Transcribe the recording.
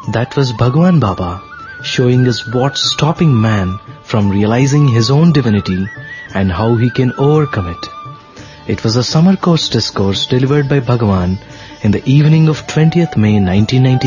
That was Bhagwan Baba, showing us what's stopping man from realizing his own divinity and how he can overcome it. It was a summer course discourse delivered by Bhagwan in the evening of 20th May 1996